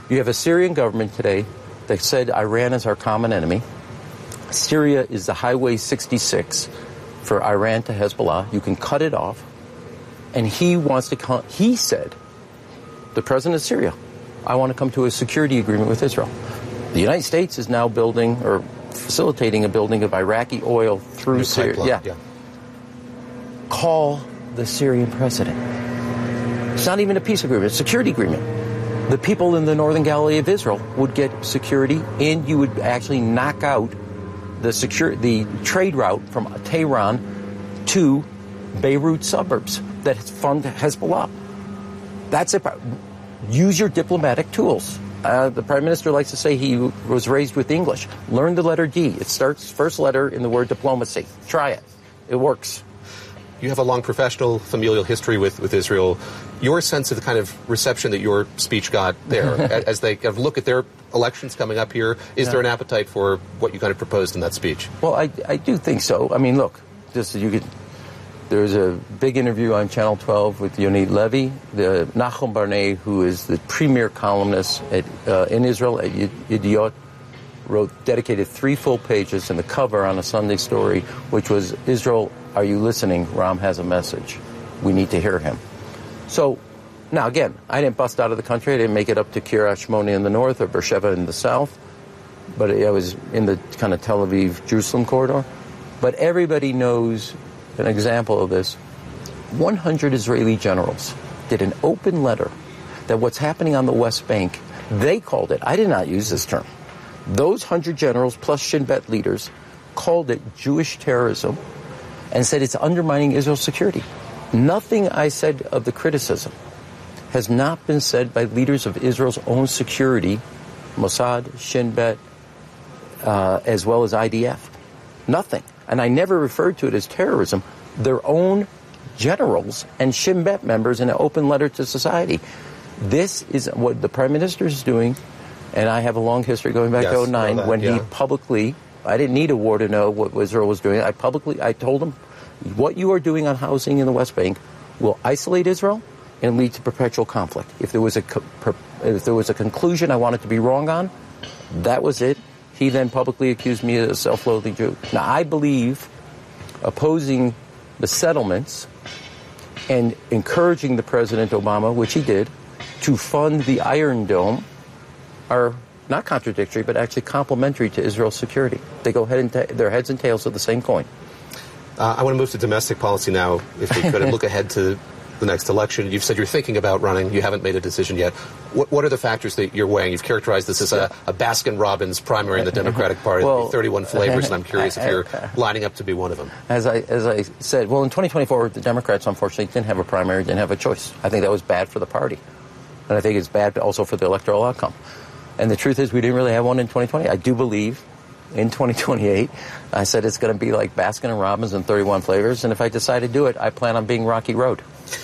You have a Syrian government today that said Iran is our common enemy. Syria is the Highway 66 for Iran to Hezbollah. You can cut it off. And he wants to he said, the president of Syria, I want to come to a security agreement with Israel. The United States is now building or facilitating a building of Iraqi oil through Syria. Yeah. Call the Syrian president. It's not even a peace agreement, it's a security agreement. The people in the northern Galilee of Israel would get security, and you would actually knock out the trade route from Tehran to Beirut suburbs that fund Hezbollah. That's it. Use your diplomatic tools. The Prime Minister likes to say he was raised with English. Learn the letter D. It starts first letter in the word diplomacy. Try it. It works. You have a long professional, familial history with Israel. Your sense of the kind of reception that your speech got there, as they kind of look at their elections coming up here, is there an appetite for what you kind of proposed in that speech? Well, I do think so. I mean, look, there's a big interview on Channel 12 with Yonit Levy, Nachum Barnea, who is the premier columnist in Israel at Yediot, dedicated 3 full pages in the cover on a Sunday story, which was, Israel, are you listening? Ram has a message. We need to hear him. So, now again, I didn't bust out of the country. I didn't make it up to Kiryat Shmona in the north or Beersheba in the south, but I was in the kind of Tel Aviv-Jerusalem corridor. But everybody knows an example of this. 100 Israeli generals did an open letter that what's happening on the West Bank, they called it, I did not use this term, those 100 generals plus Shin Bet leaders called it Jewish terrorism and said it's undermining Israel's security. Nothing I said of the criticism has not been said by leaders of Israel's own security, Mossad, Shin Bet, as well as IDF. Nothing. And I never referred to it as terrorism. Their own generals and Shin Bet members in an open letter to society. This is what the Prime Minister is doing, and I have a long history going back to 2009 when he publicly, I didn't need a war to know what Israel was doing. I told him, what you are doing on housing in the West Bank will isolate Israel and lead to perpetual conflict. If there was a conclusion I wanted to be wrong on, that was it. He then publicly accused me of a self-loathing Jew. Now, I believe opposing the settlements and encouraging the President Obama, which he did, to fund the Iron Dome are not contradictory, but actually complementary to Israel's security. They go they're heads and tails of the same coin. I want to move to domestic policy now, if we could, and look ahead to the next election. You've said you're thinking about running. You haven't made a decision yet. What are the factors that you're weighing? You've characterized this as a Baskin-Robbins primary in the Democratic Party. Well, 31 flavors, and I'm curious if you're lining up to be one of them. As I said, well, in 2024, the Democrats, unfortunately, didn't have a primary, didn't have a choice. I think that was bad for the party. And I think it's bad also for the electoral outcome. And the truth is we didn't really have one in 2020. I do believe in 2028, I said it's going to be like Baskin and Robbins and 31 flavors. And if I decide to do it, I plan on being Rocky Road.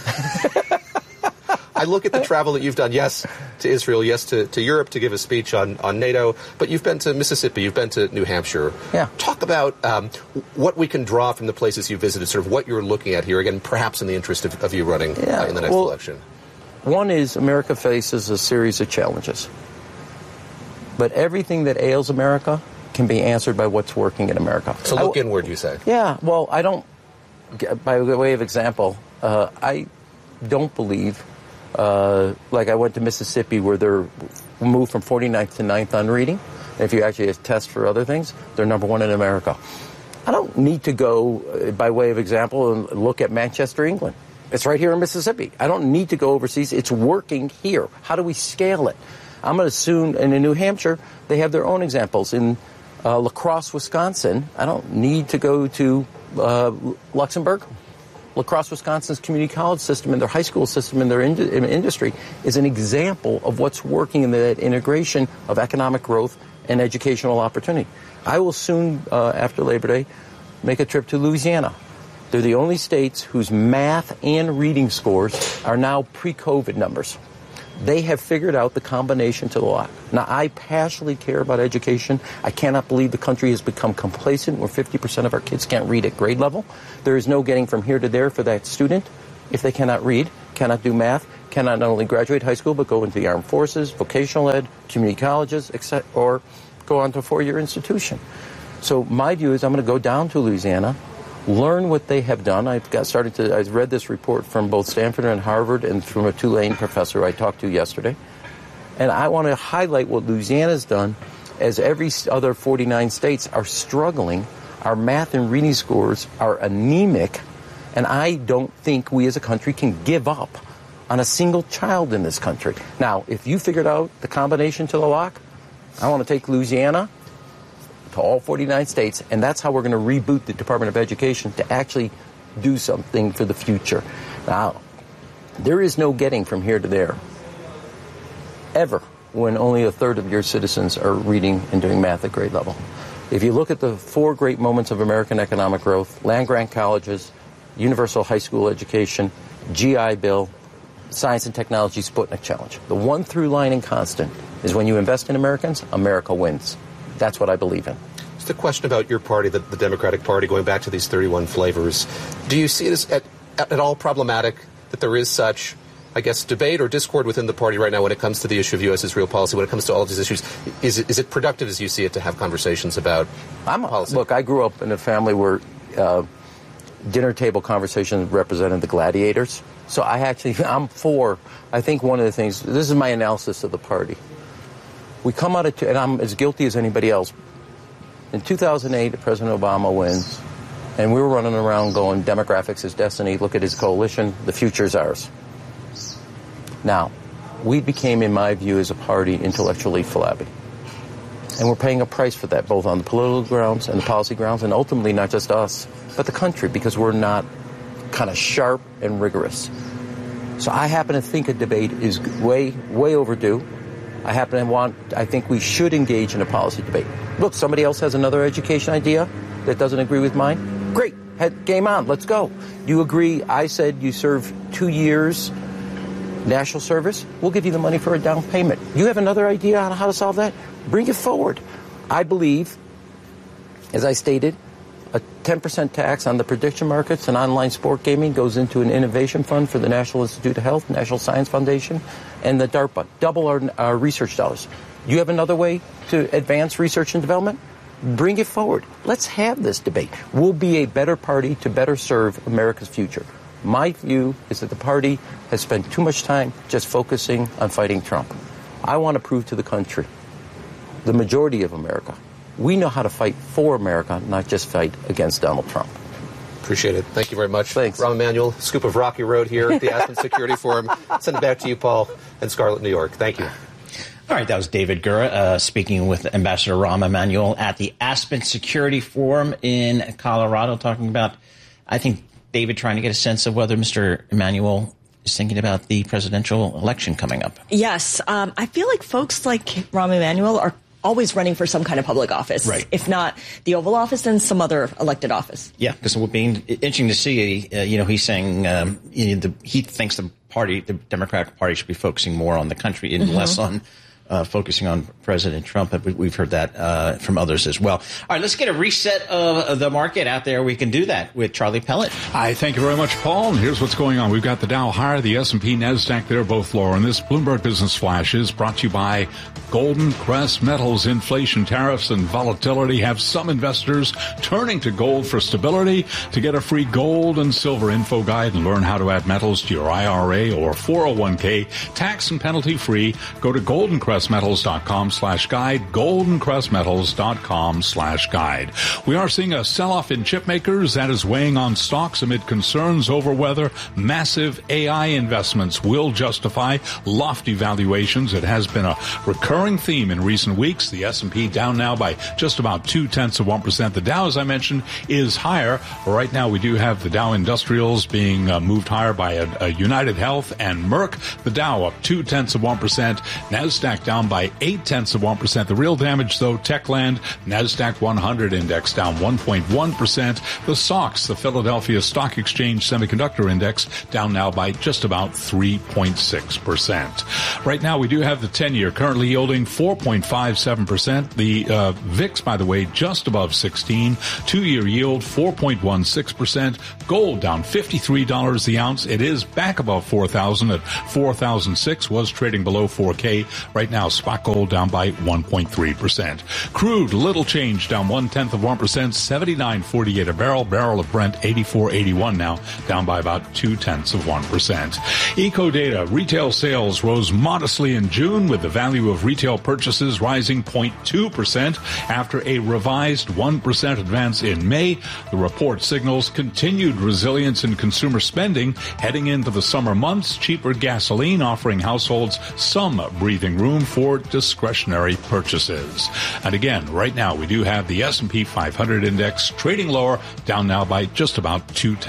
I look at the travel that you've done, yes, to Israel, yes, to Europe to give a speech on NATO, but you've been to Mississippi, you've been to New Hampshire. Yeah. Talk about what we can draw from the places you visited, sort of what you're looking at here, again, perhaps in the interest of you running in the next election. One is America faces a series of challenges. But everything that ails America can be answered by what's working in America. So look inward, you say? Yeah, well, I don't, by way of example, I don't believe, like I went to Mississippi where they're moved from 49th to 9th on reading. And if you actually test for other things, they're number one in America. I don't need to go, by way of example, and look at Manchester, England. It's right here in Mississippi. I don't need to go overseas. It's working here. How do we scale it? I'm going to assume in New Hampshire, they have their own examples. In La Crosse, Wisconsin, I don't need to go to Luxembourg. La Crosse, Wisconsin's community college system and their high school system and their industry is an example of what's working in that integration of economic growth and educational opportunity. I will soon, after Labor Day, make a trip to Louisiana. They're the only states whose math and reading scores are now pre-COVID numbers. They have figured out the combination to the lock. Now, I passionately care about education. I cannot believe the country has become complacent where 50% of our kids can't read at grade level. There is no getting from here to there for that student if they cannot read, cannot do math, cannot not only graduate high school, but go into the armed forces, vocational ed, community colleges, etc., or go on to a 4-year institution. So my view is I'm going to go down to Louisiana, learn what they have done. I read this report from both Stanford and Harvard and from a Tulane professor I talked to yesterday. And I want to highlight what Louisiana's done, as every other 49 states are struggling. Our math and reading scores are anemic, and I don't think we as a country can give up on a single child in this country. Now, if you figured out the combination to the lock, I want to take Louisiana to all 49 states, and that's how we're going to reboot the Department of Education to actually do something for the future. Now, there is no getting from here to there, ever, when only a third of your citizens are reading and doing math at grade level. If you look at the 4 great moments of American economic growth, land-grant colleges, universal high school education, GI Bill, science and technology Sputnik challenge. The one through line and constant is when you invest in Americans, America wins. That's what I believe in. Just a question about your party, the Democratic Party, going back to these 31 flavors. Do you see this at all problematic that there is such, I guess, debate or discord within the party right now when it comes to the issue of U.S.-Israel policy, when it comes to all of these issues? Is it productive, as you see it, to have conversations about policy? Look, I grew up in a family where dinner table conversations represented the gladiators. So I'm for, I think one of the things, this is my analysis of the party. We come out of, and I'm as guilty as anybody else. In 2008, President Obama wins, and we were running around going, demographics is destiny, look at his coalition, the future is ours. Now, we became, in my view, as a party, intellectually flabby. And we're paying a price for that, both on the political grounds and the policy grounds, and ultimately not just us, but the country, because we're not kind of sharp and rigorous. So I happen to think a debate is way, way overdue. I think we should engage in a policy debate. Look, somebody else has another education idea that doesn't agree with mine. Great. Game on. Let's go. You agree? I said you serve 2 years national service. We'll give you the money for a down payment. You have another idea on how to solve that? Bring it forward. I believe, as I stated, a 10% tax on the prediction markets and online sport gaming goes into an innovation fund for the National Institute of Health, National Science Foundation, and the DARPA. Double our research dollars. You have another way to advance research and development? Bring it forward. Let's have this debate. We'll be a better party to better serve America's future. My view is that the party has spent too much time just focusing on fighting Trump. I want to prove to the country, the majority of America, we know how to fight for America, not just fight against Donald Trump. Appreciate it. Thank you very much. Thanks. Rahm Emanuel, scoop of Rocky Road here at the Aspen Security Forum. Send it back to you, Paul, and Scarlett, New York. Thank you. All right, that was David Gura speaking with Ambassador Rahm Emanuel at the Aspen Security Forum in Colorado, talking about, I think, David trying to get a sense of whether Mr. Emanuel is thinking about the presidential election coming up. Yes. I feel like folks like Rahm Emanuel are always running for some kind of public office. Right. If not the Oval Office, then some other elected office. Yeah, because it would be interesting to see, he's saying he thinks the Democratic Party should be focusing more on the country and less on focusing on President Trump. We've heard that from others as well. All right, let's get a reset of the market out there. We can do that with Charlie Pellet. Hi, thank you very much, Paul. And here's what's going on. We've got the Dow higher, the S&P, NASDAQ, they're both lower. And this Bloomberg Business Flash is brought to you by Golden Crest Metals. Inflation, tariffs, and volatility have some investors turning to gold for stability. To get a free gold and silver info guide and learn how to add metals to your IRA or 401k, tax and penalty free, go to goldencrestmetals.com/guide, goldencrestmetals.com/guide. We are seeing a sell-off in chip makers that is weighing on stocks amid concerns over whether massive AI investments will justify lofty valuations. It has been a recurring theme in recent weeks. The S&P down now by just about 0.2%. The Dow, as I mentioned, is higher. Right now we do have the Dow Industrials being moved higher by a United Health and Merck. The Dow up 0.2%. NASDAQ down by 0.8%. The real damage, though, Techland, NASDAQ 100 index down 1.1%. The SOX, the Philadelphia Stock Exchange Semiconductor Index, down now by just about 3.6%. Right now, we do have the 10-year currently yielding 4.57%. The VIX, by the way, just above 16. 2-year yield 4.16%. Gold down $53 the ounce. It is back above 4,000 at 4,006. Was trading below 4K. Right now, spot gold down by 1.3%. Crude, little change, down 0.1%, 79.48 a barrel. Barrel of Brent 84.81 now, down by about 0.2%. Ecodata, retail sales rose modestly in June, with the value of retail purchases rising 0.2% after a revised 1% advance in May. The report signals continued resilience in consumer spending heading into the summer months. Cheaper gasoline offering households some breathing room for discretionary purchases. And again, right now we do have the S&P 500 index trading lower, down now by just about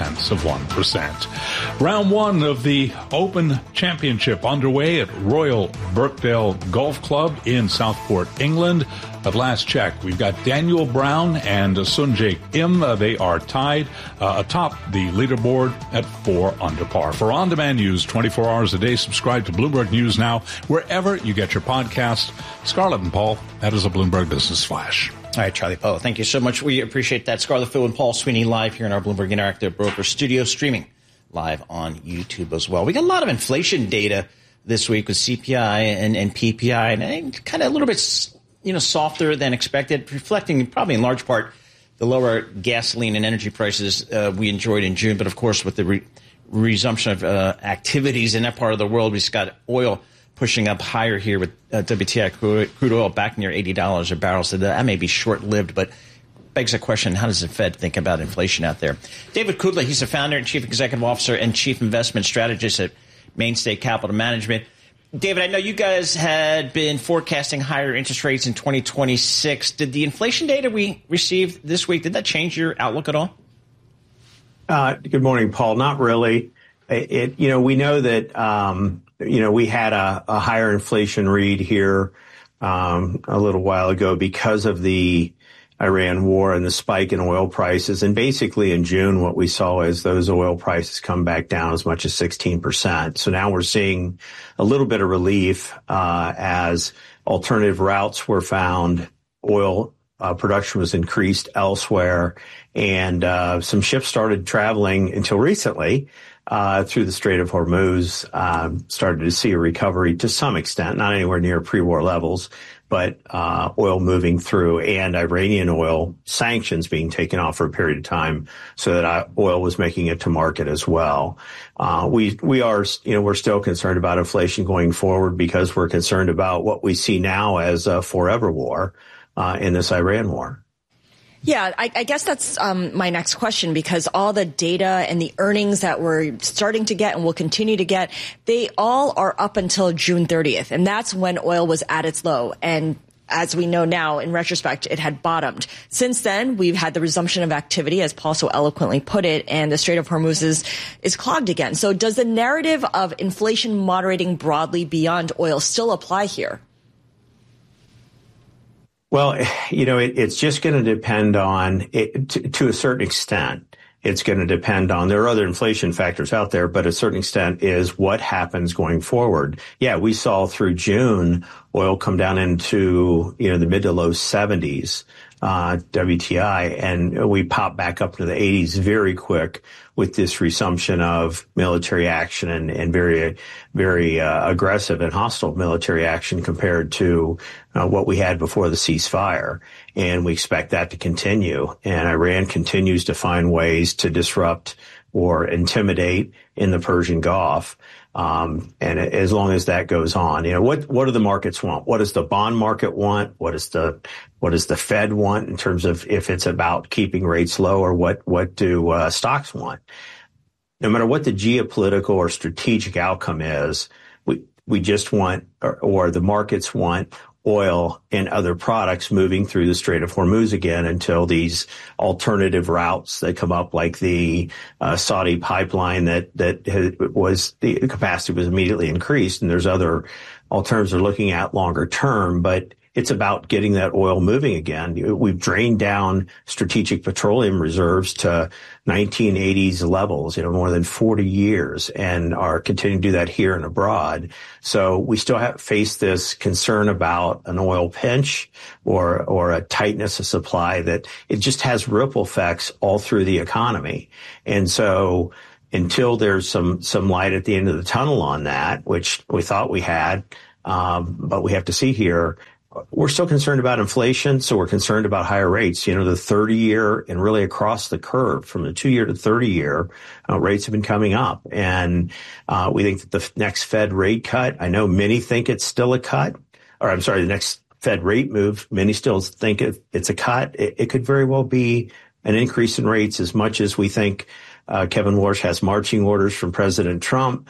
0.2%. Round one of the Open Championship underway at Royal Birkdale Golf Club in Southport, England. At last check, we've got Daniel Brown and Sunjae Im. They are tied atop the leaderboard at 4 under par. For on-demand news 24 hours a day, subscribe to Bloomberg News Now wherever you get your podcast. Scarlett and Paul, that is a Bloomberg Business Flash. All right, Charlie Poe, thank you so much. We appreciate that. Scarlett Phil and Paul Sweeney live here in our Bloomberg Interactive Broker studio, streaming live on YouTube as well. We got a lot of inflation data this week with CPI and PPI, and kind of a little bit softer than expected, reflecting probably in large part the lower gasoline and energy prices we enjoyed in June. But, of course, with the resumption of activities in that part of the world, we just got oil pushing up higher here with WTI crude oil back near $80 a barrel. So that may be short-lived, but begs the question, how does the Fed think about inflation out there? David Kudla, he's the founder and chief executive officer and chief investment strategist at Mainstay Capital Management. David, I know you guys had been forecasting higher interest rates in 2026. Did the inflation data we received this week, did that change your outlook at all? Good morning, Paul. Not really. We know that, we had a higher inflation read here a little while ago because of the Iran war and the spike in oil prices. And basically in June, what we saw is those oil prices come back down as much as 16%. So now we're seeing a little bit of relief as alternative routes were found. Oil production was increased elsewhere, and some ships started traveling until recently through the Strait of Hormuz, started to see a recovery to some extent, not anywhere near pre-war levels, but oil moving through, and Iranian oil sanctions being taken off for a period of time so that oil was making it to market as well. We're still concerned about inflation going forward because we're concerned about what we see now as a forever war in this Iran war. Yeah, I guess that's my next question, because all the data and the earnings that we're starting to get and will continue to get, they all are up until June 30th. And that's when oil was at its low. And as we know now, in retrospect, it had bottomed. Since then, we've had the resumption of activity, as Paul so eloquently put it, and the Strait of Hormuz is clogged again. So does the narrative of inflation moderating broadly beyond oil still apply here? Well, it's just going to depend on it to a certain extent. It's going to depend on, there are other inflation factors out there, but a certain extent is what happens going forward. Yeah, we saw through June oil come down into, the mid to low 70s, WTI, and we popped back up to the 80s very quick with this resumption of military action and very, very aggressive and hostile military action compared to what we had before the ceasefire. And we expect that to continue. And Iran continues to find ways to disrupt or intimidate in the Persian Gulf. And as long as that goes on, what do the markets want? What does the bond market want? What does the Fed want in terms of if it's about keeping rates low, or what do stocks want? No matter what the geopolitical or strategic outcome is, we just want, or the markets want, oil and other products moving through the Strait of Hormuz again until these alternative routes that come up, like the Saudi pipeline that was, the capacity was immediately increased, and there's other alternatives are looking at longer term, but it's about getting that oil moving again. We've drained down strategic petroleum reserves to 1980s levels, more than 40 years, and are continuing to do that here and abroad. So we still face this concern about an oil pinch or a tightness of supply that it just has ripple effects all through the economy. And so until there's some light at the end of the tunnel on that, which we thought we had, but we have to see here, we're still concerned about inflation, so we're concerned about higher rates. The 30-year and really across the curve from the 2-year to 30-year, rates have been coming up. And we think that the next Fed rate cut, I know many think it's still a cut, the next Fed rate move, many still think it's a cut. It could very well be an increase in rates as much as we think Kevin Warsh has marching orders from President Trump.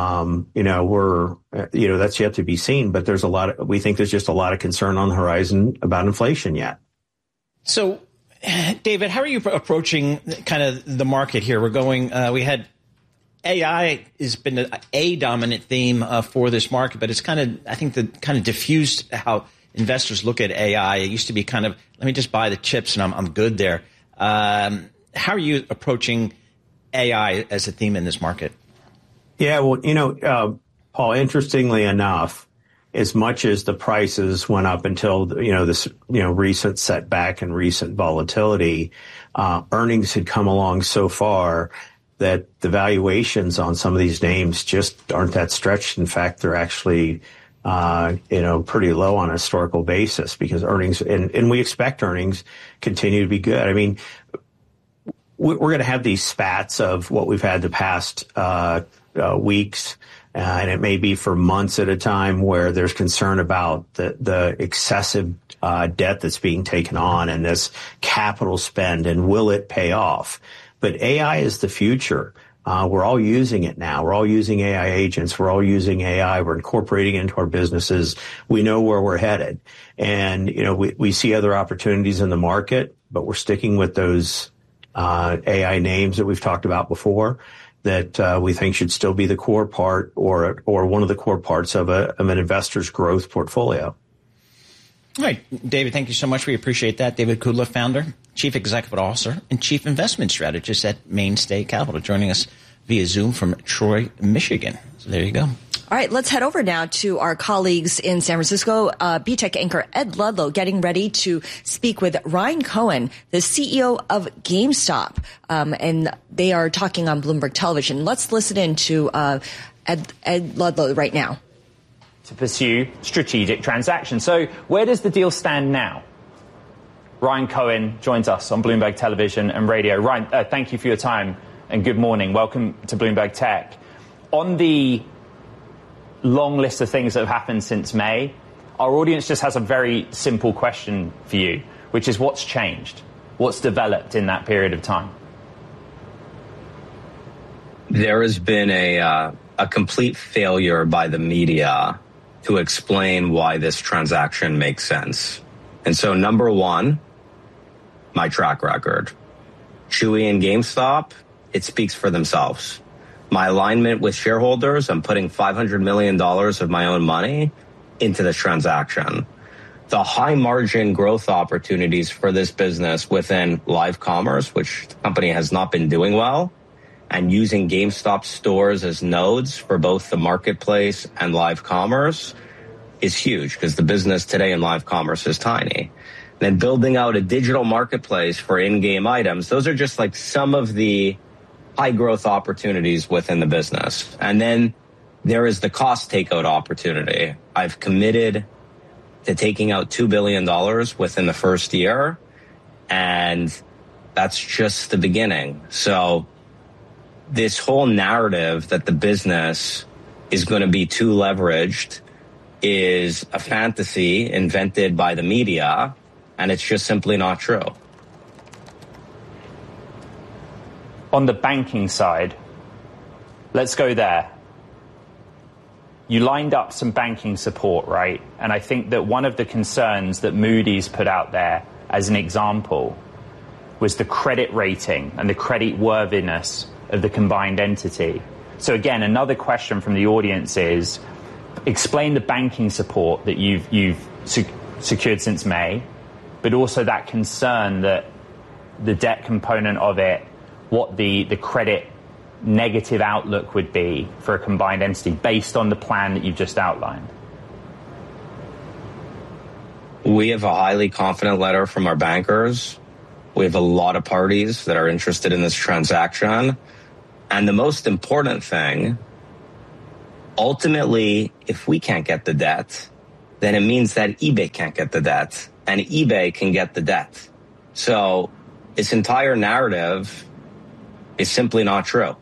That's yet to be seen, but we think there's just a lot of concern on the horizon about inflation yet. So, David, how are you approaching kind of the market here? We had AI has been a dominant theme for this market, but it's I think diffused how investors look at AI. It used to be let me just buy the chips and I'm good there. How are you approaching AI as a theme in this market? Yeah, well, Paul, interestingly enough, as much as the prices went up until, this, recent setback and recent volatility, earnings had come along so far that the valuations on some of these names just aren't that stretched. In fact, they're actually, pretty low on a historical basis because earnings, and we expect earnings continue to be good. I mean, we're going to have these spats of what we've had the past, weeks, and it may be for months at a time where there's concern about the excessive debt that's being taken on and this capital spend and will it pay off. But AI is the future. We're all using it now. We're all using AI agents. We're all using AI. We're incorporating it into our businesses. We know where we're headed. And, we see other opportunities in the market, but we're sticking with those AI names that we've talked about before that we think should still be the core part or one of the core parts of an investor's growth portfolio. All right, David, thank you so much. We appreciate that. David Kudla, founder, chief executive officer, and chief investment strategist at Mainstay Capital, joining us via Zoom from Troy, Michigan. So there you go. All right, let's head over now to our colleagues in San Francisco. BTEC anchor Ed Ludlow getting ready to speak with Ryan Cohen, the CEO of GameStop. And they are talking on Bloomberg Television. Let's listen in to Ed Ludlow right now. To pursue strategic transactions. So where does the deal stand now? Ryan Cohen joins us on Bloomberg Television and Radio. Ryan, thank you for your time and good morning. Welcome to Bloomberg Tech. On the long list of things that have happened since May, our audience just has a very simple question for you, which is what's changed? What's developed in that period of time? There has been a complete failure by the media to explain why this transaction makes sense. And so, number one, my track record. Chewy and GameStop, it speaks for themselves. My alignment with shareholders, I'm putting $500 million of my own money into this transaction. The high margin growth opportunities for this business within live commerce, which the company has not been doing well, and using GameStop stores as nodes for both the marketplace and live commerce is huge because the business today in live commerce is tiny. Then building out a digital marketplace for in-game items, those are just like some of the high growth opportunities within the business. And then there is the cost takeout opportunity. I've committed to taking out $2 billion within the first year, and that's just the beginning. So this whole narrative that the business is going to be too leveraged is a fantasy invented by the media, and it's just simply not true. On the banking side, let's go there. You lined up some banking support, right? And I think that one of the concerns that Moody's put out there as an example was the credit rating and the credit worthiness of the combined entity. So again, another question from the audience is, explain the banking support that you've secured since May, but also that concern that the debt component of it, what the credit negative outlook would be for a combined entity based on the plan that you've just outlined. We have a highly confident letter from our bankers. We have a lot of parties that are interested in this transaction. And the most important thing, ultimately, if we can't get the debt, then it means that eBay can't get the debt, and eBay can get the debt. So this entire narrative is simply not true.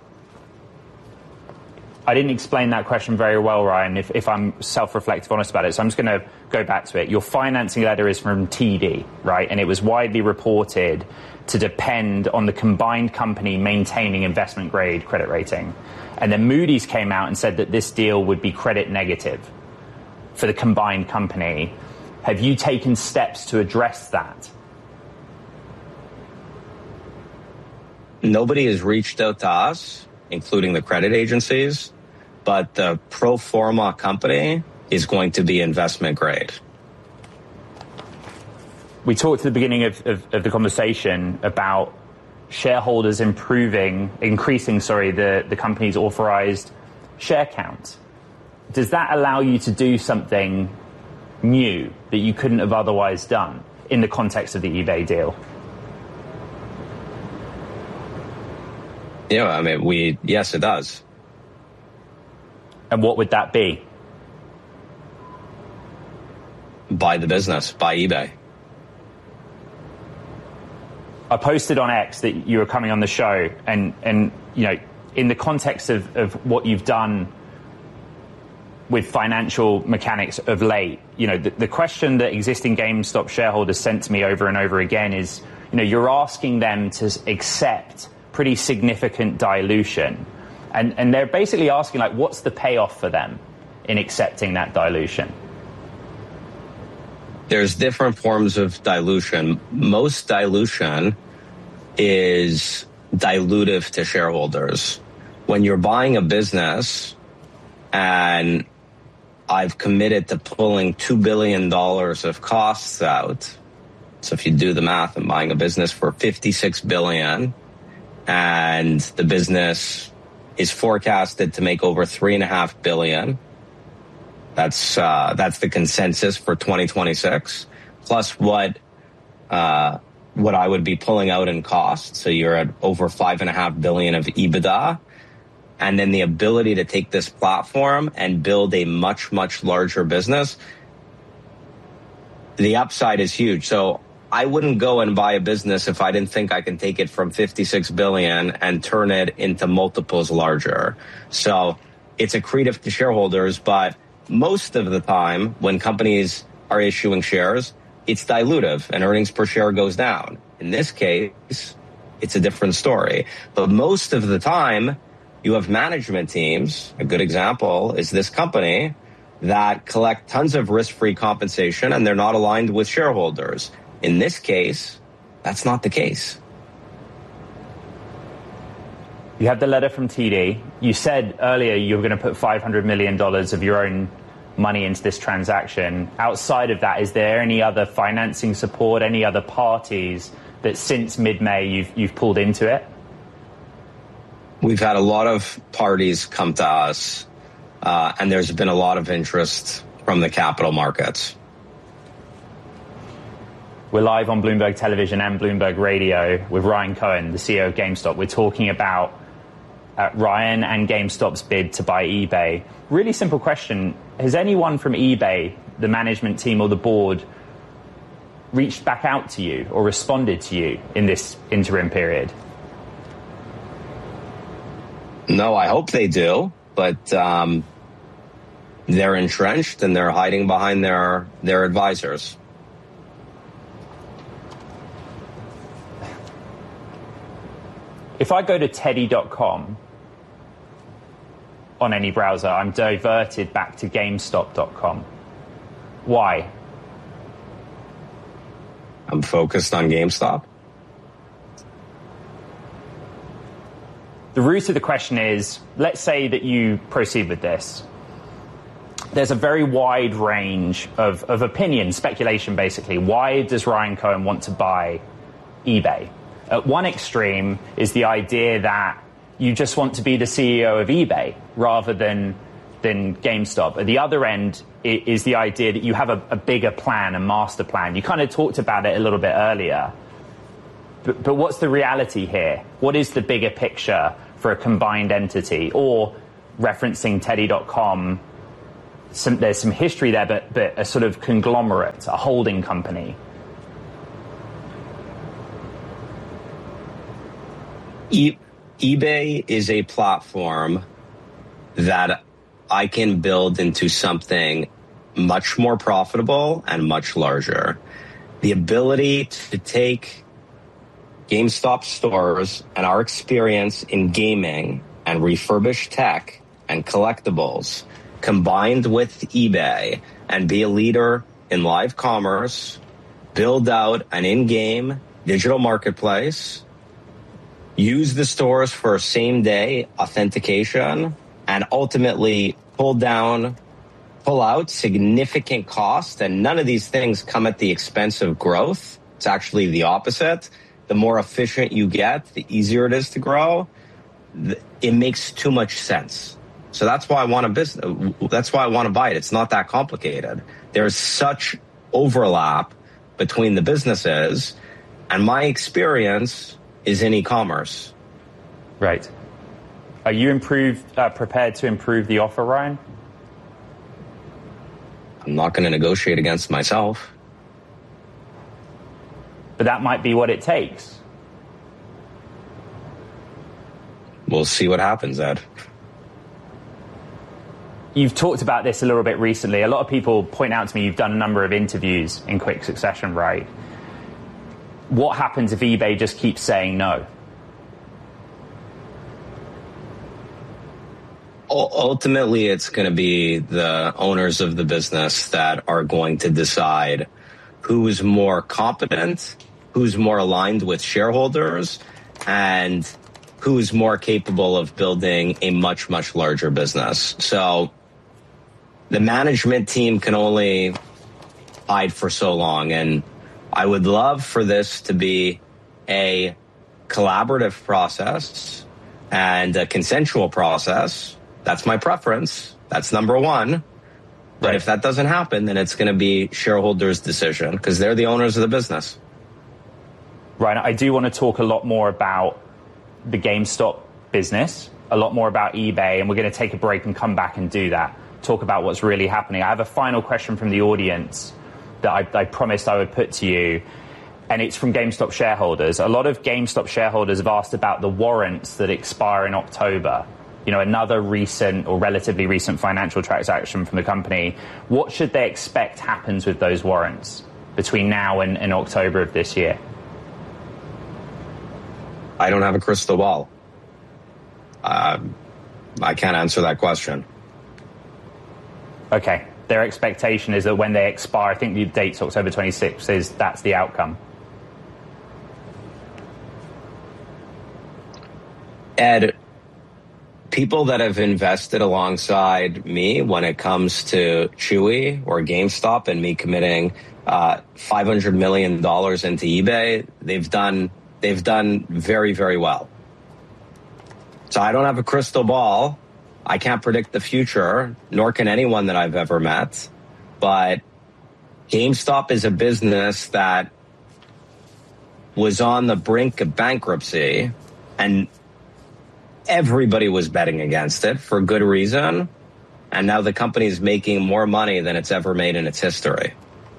I didn't explain that question very well, Ryan, if I'm self-reflective honest about it. So I'm just going to go back to it. Your financing letter is from TD, right? And it was widely reported to depend on the combined company maintaining investment-grade credit rating. And then Moody's came out and said that this deal would be credit negative for the combined company. Have you taken steps to address that? Nobody has reached out to us, including the credit agencies, but the pro forma company is going to be investment grade. We talked at the beginning of the conversation about shareholders increasing the company's authorized share count. Does that allow you to do something new that you couldn't have otherwise done in the context of the eBay deal? Yeah, I mean, yes, it does. And what would that be? Buy the business, buy eBay. I posted on X that you were coming on the show, and you know, in the context of what you've done with financial mechanics of late, you know, the question that existing GameStop shareholders sent to me over and over again is, you know, you're asking them to accept pretty significant dilution. And they're basically asking, like, what's the payoff for them in accepting that dilution? There's different forms of dilution. Most dilution is dilutive to shareholders. When you're buying a business and I've committed to pulling $2 billion of costs out, so if you do the math, I'm buying a business for $56 billion, and the business is forecasted to make over $3.5 billion. That's the consensus for 2026, plus what I would be pulling out in costs. So you're at over $5.5 billion of EBITDA, and then the ability to take this platform and build a much, much larger business. The upside is huge. So I wouldn't go and buy a business if I didn't think I can take it from $56 billion and turn it into multiples larger. So it's accretive to shareholders, but most of the time when companies are issuing shares, it's dilutive and earnings per share goes down. In this case, it's a different story. But most of the time, you have management teams. A good example is this company that collect tons of risk-free compensation, and they're not aligned with shareholders. In this case, that's not the case. You have the letter from TD. You said earlier you were going to put $500 million of your own money into this transaction. Outside of that, is there any other financing support, any other parties that since mid-May you've pulled into it? We've had a lot of parties come to us, and there's been a lot of interest from the capital markets. We're live on Bloomberg Television and Bloomberg Radio with Ryan Cohen, the CEO of GameStop. We're talking about Ryan and GameStop's bid to buy eBay. Really simple question. Has anyone from eBay, the management team or the board, reached back out to you or responded to you in this interim period? No, I hope they do, but they're entrenched and they're hiding behind their advisors. If I go to teddy.com on any browser, I'm diverted back to GameStop.com. Why? I'm focused on GameStop. The root of the question is, let's say that you proceed with this. there's a very wide range of opinion, speculation, basically. Why does Ryan Cohen want to buy eBay? At one extreme is the idea that you just want to be the CEO of eBay rather than GameStop. At the other end is the idea that you have a bigger plan, a master plan. You kind of talked about it a little bit earlier. But what's the reality here? What is the bigger picture for a combined entity? Or, referencing Teddy.com, there's some history there, but a sort of conglomerate, a holding company. eBay is a platform that I can build into something much more profitable and much larger. The ability to take GameStop stores and our experience in gaming and refurbished tech and collectibles combined with eBay and be a leader in live commerce, build out an in-game digital marketplace, use the stores for same-day authentication, and ultimately pull out significant cost. And none of these things come at the expense of growth. It's actually the opposite. The more efficient you get, the easier it is to grow. It makes too much sense. So that's why I want a business. That's why I want to buy it. It's not that complicated. There's such overlap between the businesses, and my experience is in e-commerce. Right. Are you prepared to improve the offer, Ryan? I'm not going to negotiate against myself. But that might be what it takes. We'll see what happens, Ed. You've talked about this a little bit recently. A lot of people point out to me you've done a number of interviews in quick succession, right? What happens if eBay just keeps saying no? Ultimately, it's going to be the owners of the business that are going to decide who is more competent, who's more aligned with shareholders, and who is more capable of building a much, much larger business. So the management team can only hide for so long. And I would love for this to be a collaborative process and a consensual process. That's my preference. That's number one. But Right. if that doesn't happen, then it's going to be shareholders' decision because they're the owners of the business. Ryan, I do want to talk a lot more about the GameStop business, a lot more about eBay, and we're going to take a break and come back and do that, talk about what's really happening. I have a final question from the audience that I promised I would put to you, and it's from GameStop shareholders. A lot of GameStop shareholders have asked about the warrants that expire in October. You know, another recent or relatively recent financial transaction from the company. What should they expect happens with those warrants between now and October of this year? I don't have a crystal ball. I can't answer that question. Okay. Their expectation is that when they expire, I think the date's October 26th, that's the outcome. Ed, people that have invested alongside me when it comes to Chewy or GameStop and me committing $500 million into eBay, they've done very, very well. So I don't have a crystal ball. I can't predict the future, nor can anyone that I've ever met. But GameStop is a business that was on the brink of bankruptcy, and everybody was betting against it for good reason. And now the company is making more money than it's ever made in its history.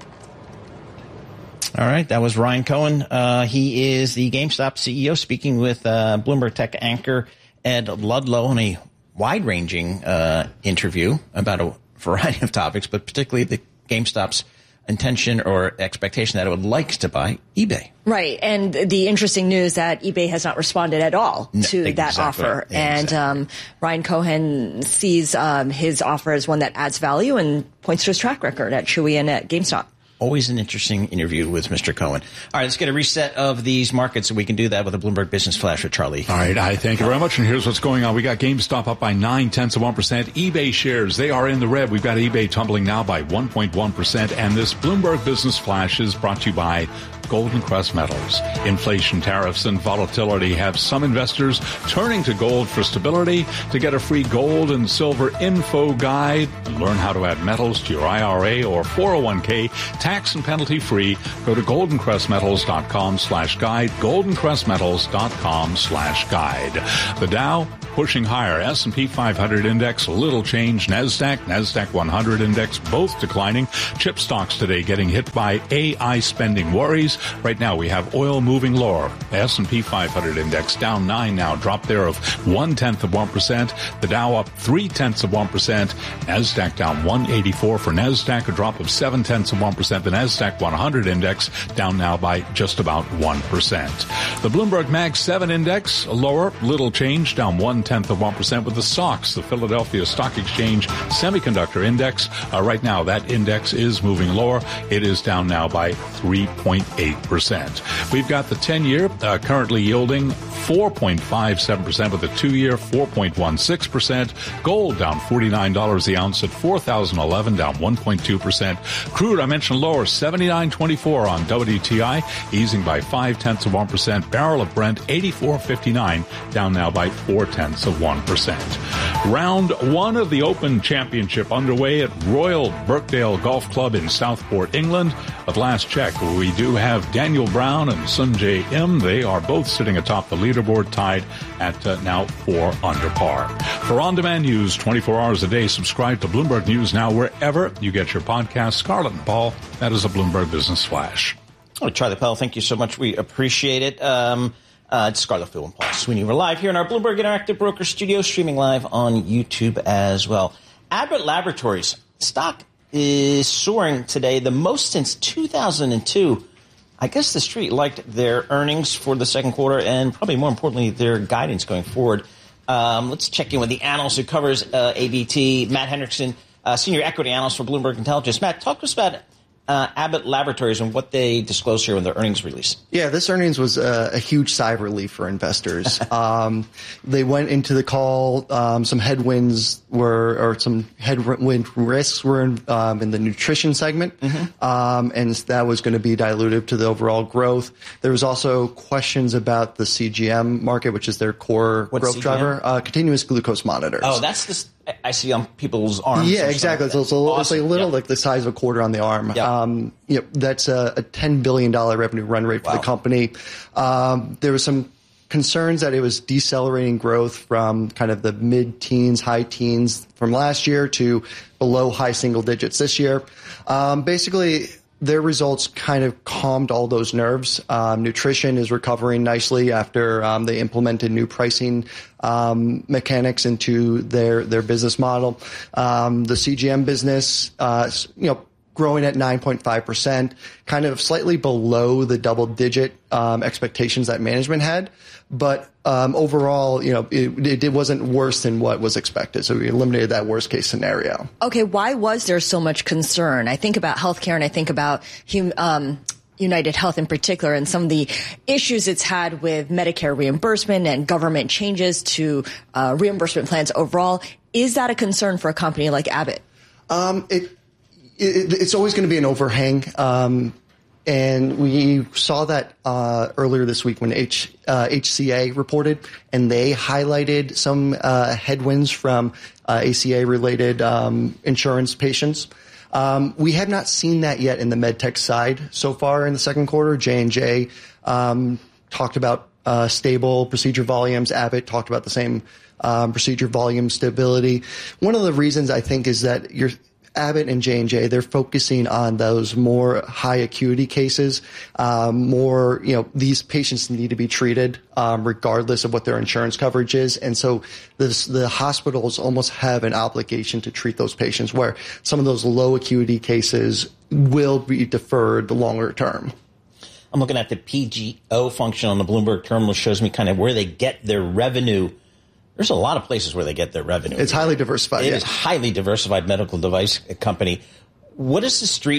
All right, that was Ryan Cohen. He is the GameStop CEO speaking with Bloomberg Tech anchor Ed Ludlow on a wide-ranging interview about a variety of topics, but particularly the GameStop's intention or expectation that it would like to buy eBay. Right. And the interesting news that eBay has not responded at all to that offer. Yeah, and Ryan Cohen sees his offer as one that adds value and points to his track record at Chewy and at GameStop. Always an interesting interview with Mr. Cohen. All right, let's get a reset of these markets, and we can do that with a Bloomberg Business Flash with Charlie. All right, I thank you very much, and here's what's going on. We got GameStop up by 0.9%. eBay shares, they are in the red. We've got eBay tumbling now by 1.1%, and this Bloomberg Business Flash is brought to you by Golden Crest Metals. Inflation, tariffs, and volatility have some investors turning to gold for stability. To get a free gold and silver info guide, learn how to add metals to your IRA or 401k, tax and penalty free, go to goldencrestmetals.com/guide, goldencrestmetals.com/guide. The Dow pushing higher. S&P 500 index, little change. NASDAQ 100 index, both declining. Chip stocks today getting hit by AI spending worries. Right now we have oil moving lower. The S&P 500 index down 9 now, drop there of 0.1%. The Dow up 0.3%. NASDAQ down 184 for NASDAQ, a drop of 0.7%. The NASDAQ 100 index down now by just about 1%. The Bloomberg Mag 7 index lower, little change, down 0.1%. With the SOX, the Philadelphia Stock Exchange Semiconductor Index, right now that index is moving lower. It is down now by 3.8%. We've got the 10-year currently yielding 4.57%, with the 2-year 4.16%. Gold down $49 the ounce at $4,011, down 1.2%. Crude, I mentioned lower, $79.24 on WTI, easing by 0.5%. Barrel of Brent, $84.59, down now by 0.4%. Round 1 of the Open Championship underway at Royal Birkdale Golf Club in Southport, England. At last check, we do have Daniel Brown and Sungjae Im. They are both sitting atop the leaderboard, tied at now 4 under par. For on-demand news 24 hours a day, subscribe to Bloomberg News Now wherever you get your podcasts. Scarlett and Paul, that is a Bloomberg Business Flash. Oh, Charlie Pell, thank you so much. We appreciate it. It's Scarlett Phil and Paul Sweeney. We're live here in our Bloomberg Interactive Broker studio, streaming live on YouTube as well. Abbott Laboratories stock is soaring today, the most since 2002. I guess the street liked their earnings for the second quarter and probably more importantly, their guidance going forward. Let's check in with the analyst who covers ABT, Matt Hendrickson, senior equity analyst for Bloomberg Intelligence. Matt, talk to us about Abbott Laboratories and what they disclosed here in their earnings release. Yeah, this earnings was a huge sigh of relief for investors. They went into the call, some headwinds or some headwind risks were in the nutrition segment, and that was going to be dilutive to the overall growth. There was also questions about the CGM market, which is their core growth CGM? Driver, continuous glucose monitors. Oh, that's the I see on people's arms. Yeah, exactly. So it's a little like the size of a quarter on the arm. Yep. That's a $10 billion revenue run rate for the company. There was some concerns that it was decelerating growth from kind of the mid-teens, high teens from last year to below high single digits this year. Basically, their results kind of calmed all those nerves. Nutrition is recovering nicely after they implemented new pricing mechanics into their business model. The CGM business, growing at 9.5%, kind of slightly below the double-digit expectations that management had. But overall, it wasn't worse than what was expected. So we eliminated that worst-case scenario. Okay, why was there so much concern? I think about healthcare and I think about United Health in particular and some of the issues it's had with Medicare reimbursement and government changes to reimbursement plans overall. Is that a concern for a company like Abbott? It's always going to be an overhang. And we saw that earlier this week when HCA reported, and they highlighted some headwinds from ACA-related insurance patients. We have not seen that yet in the medtech side so far in the second quarter. J&J talked about stable procedure volumes. Abbott talked about the same procedure volume stability. One of the reasons I think is that Abbott and J&J, they're focusing on those more high acuity cases, these patients need to be treated, regardless of what their insurance coverage is. And so the hospitals almost have an obligation to treat those patients, where some of those low acuity cases will be deferred longer term. I'm looking at the PGO function on the Bloomberg terminal, shows me kind of where they get their revenue. There's a lot of places where they get their revenue. It's highly diversified. It is highly diversified medical device company. What is the street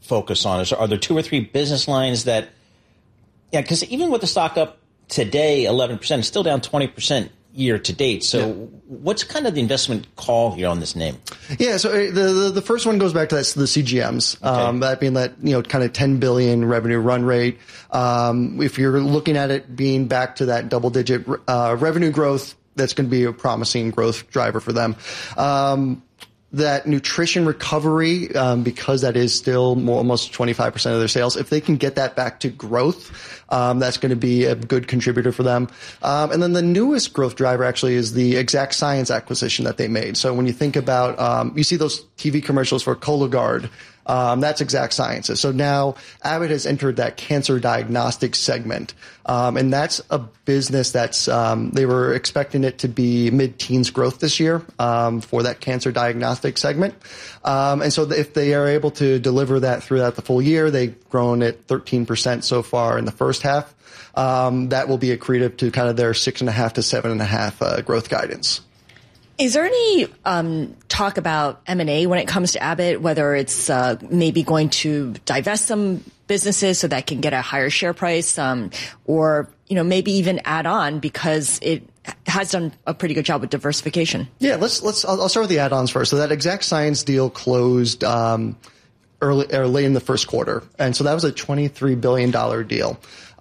focus on? Are there 2 or 3 business lines that, because even with the stock up today 11%, it's still down 20% year to date. So what's kind of the investment call here on this name? Yeah, so the first one goes back to the CGMs, that being that, kind of 10 billion revenue run rate. If you're looking at it being back to that double-digit revenue growth, that's going to be a promising growth driver for them. That nutrition recovery, because that is still almost 25% of their sales, if they can get that back to growth, that's going to be a good contributor for them. And then the newest growth driver actually is the Exact Science acquisition that they made. So when you think about, you see those TV commercials for Cologuard, that's Exact Sciences. So now Abbott has entered that cancer diagnostic segment. And that's a business that's, they were expecting it to be mid-teens growth this year, for that cancer diagnostic segment. And so if they are able to deliver that throughout the full year, they've grown at 13% so far in the first half. That will be accretive to kind of their 6.5 to 7.5 growth guidance. Is there any talk about M&A when it comes to Abbott, whether it's maybe going to divest some businesses so that can get a higher share price, or maybe even add on because it has done a pretty good job with diversification? Yeah, I'll start with the add-ons first. So that Exact Science deal closed late in the first quarter, and so that was a $23 billion deal.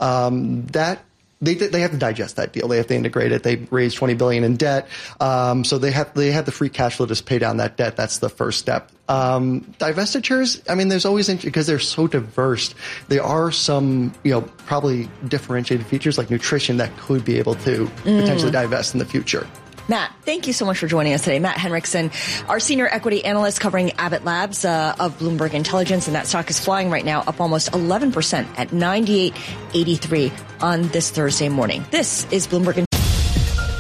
They have to digest that deal. They have to integrate it. They raised $20 billion in debt. So they have the free cash flow to pay down that debt. That's the first step. Divestitures, there's always, because they're so diverse, there are some, probably differentiated features like nutrition that could be able to potentially divest in the future. Matt, thank you so much for joining us today. Matt Henriksen, our senior equity analyst covering Abbott Labs of Bloomberg Intelligence, and that stock is flying right now, up almost 11% at $98.83 on this Thursday morning. This is Bloomberg Intelligence.